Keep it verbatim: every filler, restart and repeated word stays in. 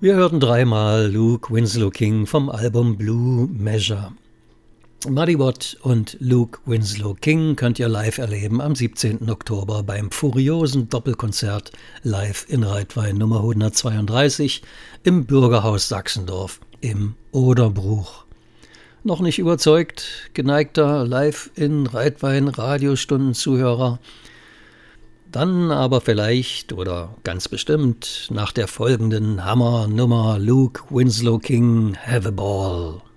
Wir hörten dreimal Luke Winslow King vom Album Blue Measure. Muddy Watt und Luke Winslow King könnt ihr live erleben am siebzehnten Oktober beim furiosen Doppelkonzert live in Reitwein Nummer hundertzweiunddreißig im Bürgerhaus Sachsendorf im Oderbruch. Noch nicht überzeugt, geneigter live in Reitwein Radiostundenzuhörer? Dann aber vielleicht oder ganz bestimmt nach der folgenden Hammernummer Luke Winslow King Have a Ball.